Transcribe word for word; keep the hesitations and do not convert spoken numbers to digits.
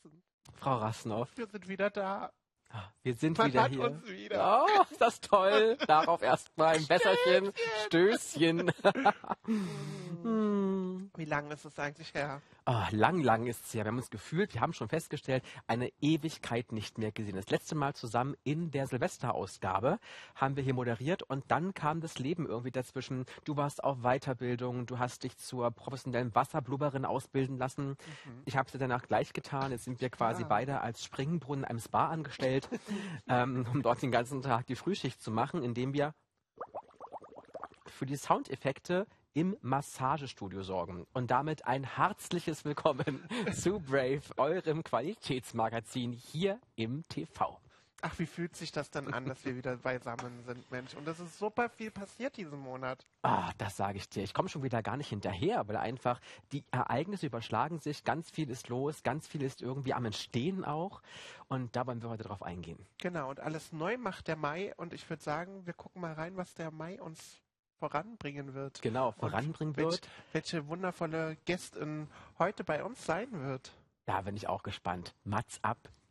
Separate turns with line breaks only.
Rassen.
Frau Rassnow.
Wir sind wieder da.
Wir sind
Man
wieder
hat
hier.
uns wieder.
Oh, ist das toll. Darauf erstmal ein Wässerchen. Stößchen. hm.
Wie lange ist es eigentlich her?
Oh, lang, lang ist es ja. Wir haben uns gefühlt, wir haben schon festgestellt, eine Ewigkeit nicht mehr gesehen. Das letzte Mal zusammen in der Silvesterausgabe haben wir hier moderiert und dann kam das Leben irgendwie dazwischen. Du warst auf Weiterbildung, du hast dich zur professionellen Wasserblubberin ausbilden lassen. Mhm. Ich habe es dir danach gleich getan. Jetzt sind wir quasi ja. beide als Springbrunnen in einem Spa angestellt, ähm, um dort den ganzen Tag die Frühschicht zu machen, indem wir für die Soundeffekte im Massagestudio sorgen. Und damit ein herzliches Willkommen zu Brave, eurem Qualitätsmagazin hier im T V.
Ach, wie fühlt sich das denn an, dass wir wieder beisammen sind, Mensch? Und es ist super viel passiert diesen Monat.
Ah, das sage ich dir. Ich komme schon wieder gar nicht hinterher, weil einfach die Ereignisse überschlagen sich. Ganz viel ist los, ganz viel ist irgendwie am Entstehen auch. Und da wollen wir heute drauf eingehen.
Genau, und alles neu macht der Mai. Und ich würde sagen, wir gucken mal rein, was der Mai uns voranbringen wird.
Genau, voranbringen
welch,
wird.
Welche wundervolle Gästin heute bei uns sein wird.
Da bin ich auch gespannt. Mats ab